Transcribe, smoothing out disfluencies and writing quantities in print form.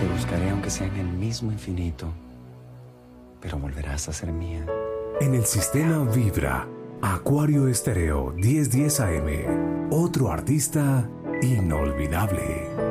Te buscaré aunque sea en el mismo infinito, pero volverás a ser mía. En el sistema Vibra, Acuario Estéreo 1010 AM, otro artista inolvidable.